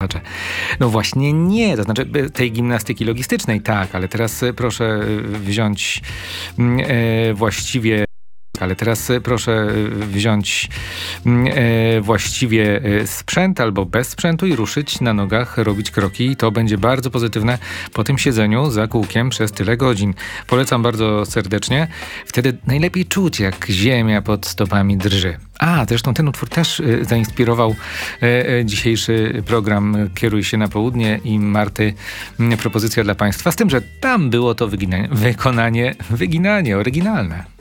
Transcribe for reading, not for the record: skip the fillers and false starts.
słuchacze. No właśnie nie, to znaczy tej gimnastyki logistycznej tak, ale teraz proszę wziąć właściwie właściwie sprzęt albo bez sprzętu i ruszyć na nogach, robić kroki. I to będzie bardzo pozytywne po tym siedzeniu za kółkiem przez tyle godzin. Polecam bardzo serdecznie. Wtedy najlepiej czuć, jak ziemia pod stopami drży. Zresztą ten utwór też zainspirował dzisiejszy program Kieruj się na południe i Marty propozycja dla Państwa. Z tym, że tam było to wyginanie oryginalne.